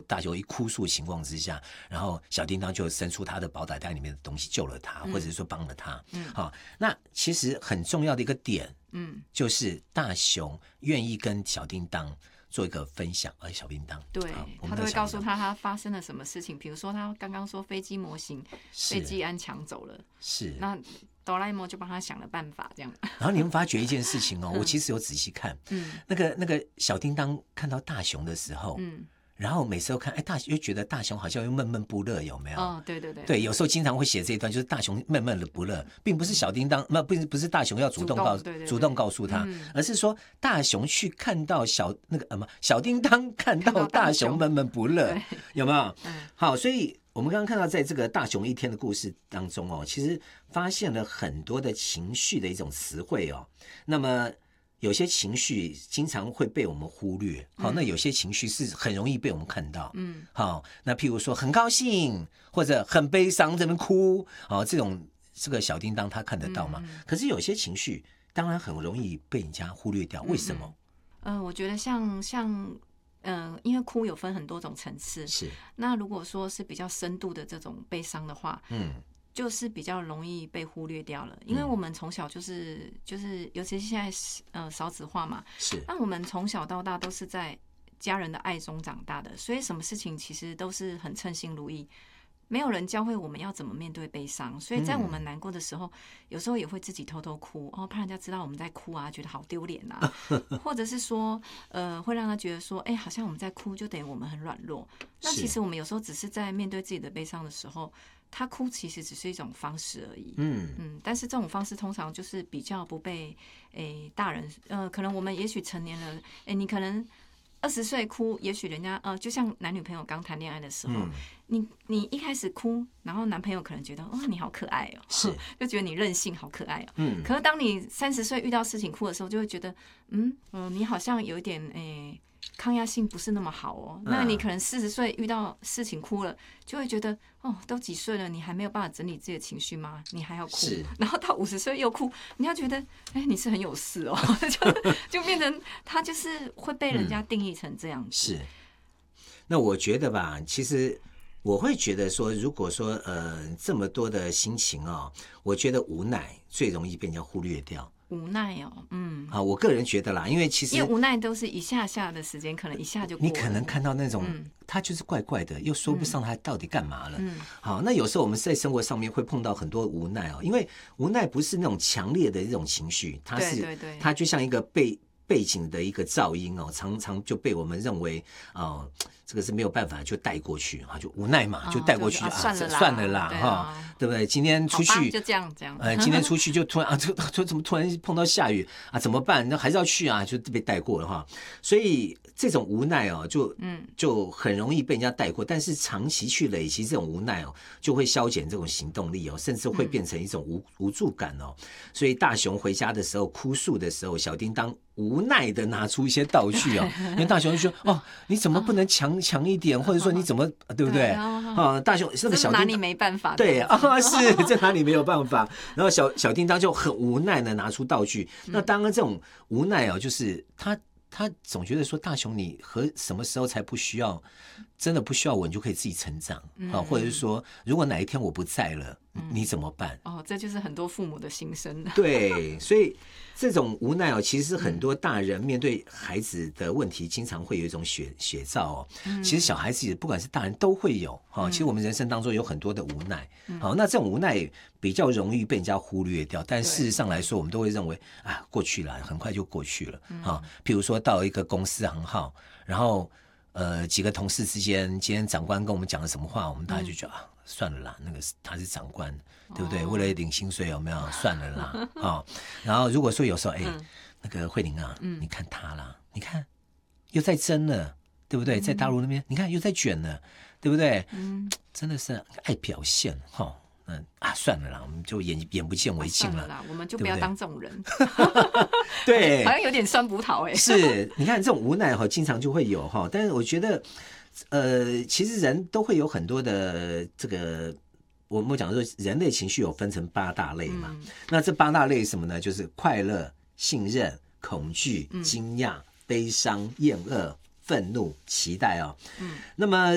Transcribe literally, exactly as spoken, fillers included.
大雄一哭诉情况之下，然后小叮当就伸出他的宝袋袋里面的东西救了他，嗯、或者说帮了他。嗯，好，那其实很重要的一个点，嗯，就是大雄愿意跟小叮当做一个分享，而小叮当对他都会告诉他他发生了什么事情，比如说他刚刚说飞机模型被技安抢走了， 是那哆啦 A 梦就帮他想了办法，这样。 然后你们发觉一件事情哦，我其实有仔细看，嗯，那个那个小叮当看到大雄的时候，嗯。然后每次都看，哎，大又觉得大雄好像又闷闷不乐，有没有？ 哦，对对对， 对，有时候经常会写这一段，就是大雄闷闷的不乐，并不是小叮当，那不是不是大雄要主动告主动, 对对对主动告诉他，嗯、而是说大雄去看到小那个什么小叮当看到大雄闷闷不乐，有没有？嗯、好，所以我们刚刚看到在这个大雄一天的故事当中哦，其实发现了很多的情绪的一种词汇哦，那么。有些情绪经常会被我们忽略，好，那有些情绪是很容易被我们看到，嗯，好，那譬如说很高兴或者很悲伤这边哭，好，这种这个小叮当他看得到嘛？嗯、可是有些情绪当然很容易被人家忽略掉，为什么？ 嗯、呃，我觉得像像嗯、呃，因为哭有分很多种层次， 是。那如果说是比较深度的这种悲伤的话，嗯。就是比较容易被忽略掉了，因为我们从小就是就是，尤其是现在呃少子化嘛， 是。 那我们从小到大都是在家人的爱中长大的，所以什么事情其实都是很称心如意，没有人教会我们要怎么面对悲伤，所以在我们难过的时候，嗯、有时候也会自己偷偷哭，哦，怕人家知道我们在哭啊，觉得好丢脸啊，或者是说呃会让他觉得说，哎、欸，好像我们在哭就等于我们很软弱，那其实我们有时候只是在面对自己的悲伤的时候。他哭其实只是一种方式而已，嗯嗯，但是这种方式通常就是比较不被诶、欸、大人，呃，可能我们也许成年了，诶、欸，你可能二十岁哭，也许人家呃，就像男女朋友刚谈恋爱的时候，嗯、你你一开始哭，然后男朋友可能觉得哦你好可爱哦， 是， 就觉得你任性好可爱哦，嗯，可是当你三十岁遇到事情哭的时候，就会觉得嗯嗯、呃，你好像有一点诶。欸抗压性不是那么好哦，那你可能四十岁遇到事情哭了，就会觉得哦，都几岁了，你还没有办法整理自己的情绪吗？你还要哭，然后到五十岁又哭，你要觉得哎，你是很有事哦，就就变成他就是会被人家定义成这样子。嗯、 是，那我觉得吧，其实我会觉得说，如果说呃这么多的心情哦，我觉得无奈最容易被人家忽略掉。 无奈哦，嗯， 啊，我个人觉得啦，因为其实因为无奈都是一下下的时间，可能一下就过了。 你可能看到那种、嗯、他就是怪怪的，又说不上他到底干嘛了。嗯，好，那有时候我们在生活上面会碰到很多无奈哦，因为无奈不是那种强烈的一种情绪，它是， 对对对， 它就像一个背背景的一个噪音哦，常常就被我们认为哦。这个是没有办法就带过去啊，就无奈嘛，就带过去、 哦、啊，算了啦， 算了啦哈、啊，对不对？今天出去就这样这样， 呃，今天出去就突然啊，就就怎么突然碰到下雨啊？怎么办？那还是要去啊，就被带过了哈。所以这种无奈哦，就嗯，就很容易被人家带过。但是长期去累积这种无奈哦，就会消减这种行动力哦，甚至会变成一种无、嗯、无助感哦。所以大雄回家的时候哭诉的时候，小叮当无奈的拿出一些道具哦，因为大雄就说：“哦，你怎么不能强强一点，或者说你怎么对不对？啊，大雄那个小叮当拿你没办法， 对啊，是这拿你没有办法。然后小小叮当就很无奈的拿出道具。那当然这种无奈哦，就是他他总觉得说大雄你和什么时候才不需要，真的不需要我，你就可以自己成长啊，或者是说如果哪一天我不在了，你怎么办？ 哦，这就是很多父母的心声。 对，所以。这种无奈哦，其实很多大人面对孩子的问题，经常会有一种写写照哦。其实小孩子不管是大人都会有哈。其实我们人生当中有很多的无奈，好，那这种无奈比较容易被人家忽略掉。但事实上来说，我们都会认为啊，过去了，很快就过去了啊。譬如说到一个公司行号，然后呃几个同事之间，今天长官跟我们讲了什么话，我们大家就觉得啊。算了啦，那个他是长官，对不对？哦、为了领薪水有没有？算了啦，哦。然后如果说有时候，哎、嗯，那个慧玲啊，嗯、你看他啦，你看又在争了，对不对？嗯、在大陆那边，你看又在卷了，对不对？嗯，真的是爱表现哈。哦嗯啊，算了啦，我们就眼眼不见为净了， 啊、算了啦，我们就不要当这种人。 对， 好像有点酸葡萄哎、欸。 是，你看这种无奈哈，经常就会有哈，但是我觉得。呃，其实人都会有很多的这个，我们讲说人类情绪有分成八大类嘛。嗯、那这八大类是什么呢？就是快乐、信任、恐惧、惊讶、悲伤、厌恶、愤怒、期待哦。嗯，那么。